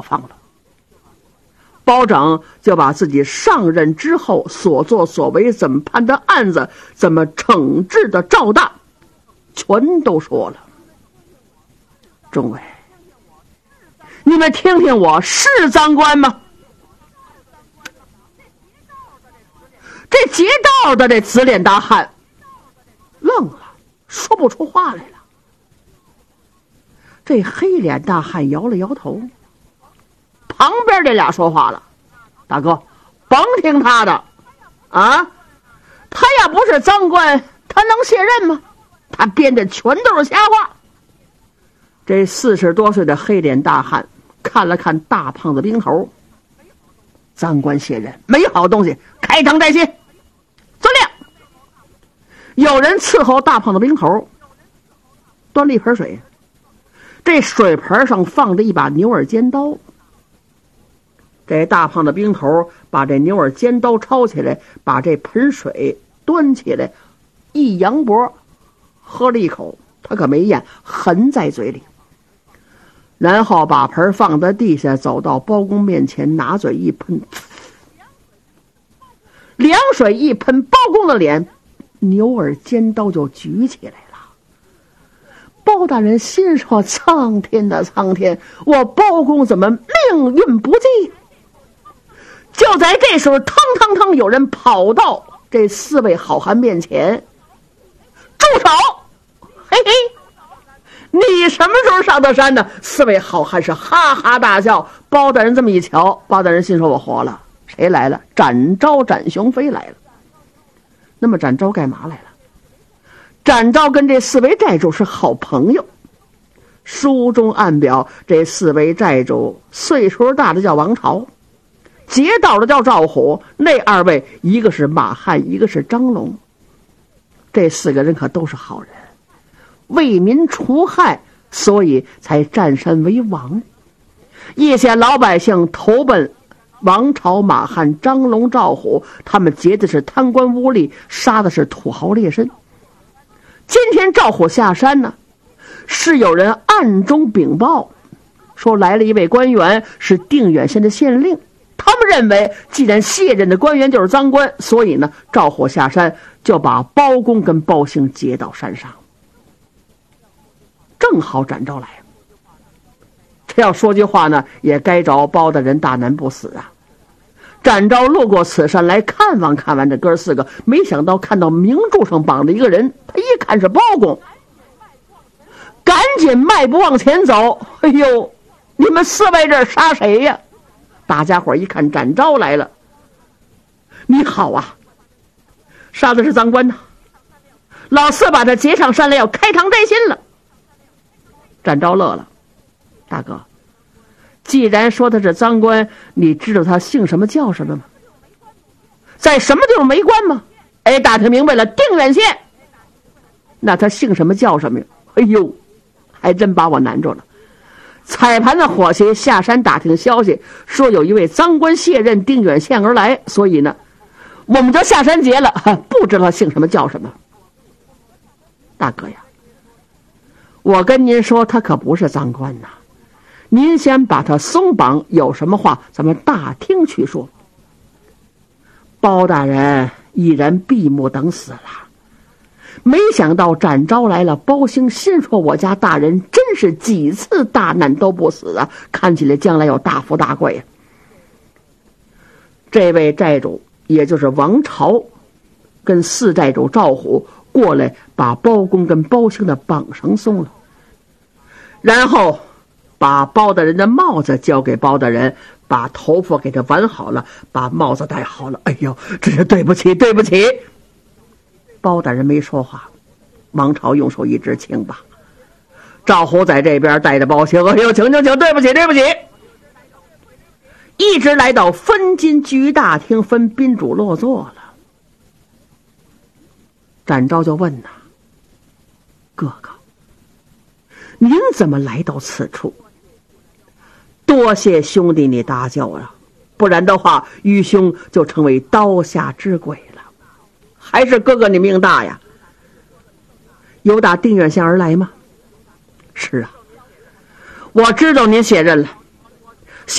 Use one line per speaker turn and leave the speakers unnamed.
放了。包拯就把自己上任之后所作所为、怎么判的案子、怎么惩治的赵大，全都说了。众位，你们听听，我是赃官吗？这劫道的这紫脸大汉愣了，说不出话来了。这黑脸大汉摇了摇头，旁边这俩说话了：“大哥，甭听他的啊！他要不是赃官，他能卸任吗？他编的全都是瞎话。”这40多岁的黑脸大汉看了看大胖子兵头，赃官卸任没好东西，开堂带信。遵令。有人伺候大胖子兵头，端了一盆水，这水盆上放着一把牛耳尖刀。这大胖子兵头把这牛耳尖刀抄起来，把这盆水端起来，一扬脖，喝了一口，他可没咽，含在嘴里。然后把盆放在地下，走到包公面前，拿嘴一喷，凉水一喷，包公的脸，牛耳尖刀就举起来了。包大人心说：苍天的苍天，我包公怎么命运不济？就在这时候，腾腾腾，有人跑到这4位好汉面前，住手！嘿嘿，你什么时候上的山呢？4位好汉是哈哈大笑。包大人这么一瞧，包大人心说：我活了。谁来了？展昭、展雄飞来了。那么展昭干嘛来了？展昭跟这4位寨主是好朋友。书中暗表，这4位寨主岁数大的叫王朝，劫道的叫赵虎，那2位一个是马汉，一个是张龙。这4个人可都是好人，为民除害，所以才占山为王。一些老百姓投奔王朝、马汉、张龙、赵虎，他们劫的是贪官污吏，杀的是土豪劣绅。今天赵虎下山呢，是有人暗中禀报，说来了一位官员，是定远县的县令。他们认为，既然卸任的官员就是赃官，所以呢，赵虎下山就把包公跟包兴劫到山上。正好展昭来，这要说句话呢，也该着包大人大难不死啊。展昭路过此山来看望这哥4个，没想到看到明柱上绑的一个人，他一看是包公，赶紧迈步往前走。哎呦，你们4位这杀谁呀？大家伙一看展昭来了，你好啊，杀的是赃官呐，老4把他劫上山来，要开堂摘信了。展昭乐了：大哥，既然说他是赃官，你知道他姓什么叫什么吗？在什么地方没官吗？哎，打听明白了，定远县。那他姓什么叫什么呀？哎呦，还真把我难住了。彩盘的伙计下山打听消息，说有一位赃官卸任定远县而来，所以呢，我们就下山劫了，不知道姓什么叫什么。大哥呀，我跟您说，他可不是赃官呐，您先把他松绑，有什么话咱们大厅去说。包大人已然闭目等死了。没想到展昭来了，包兴心说我家大人真是几次大难都不死啊，看起来将来要大富大贵啊。这位寨主也就是王朝跟4寨主赵虎过来，把包公跟包兴的绑绳松了，然后把包大人的帽子交给包大人，把头发给他挽好了，把帽子戴好了。哎呦，真是对不起对不起。包大人没说话，王朝用手一指：请吧。赵虎在这边带着包兴：哎呦，请，对不起对不起。一直来到分金居大厅，分宾主落座了。展昭就问呐：哥哥，您怎么来到此处？多谢兄弟你搭救了，不然的话愚兄就成为刀下之鬼了。还是哥哥你命大呀。有打定远县而来吗？是啊，我知道您卸任了，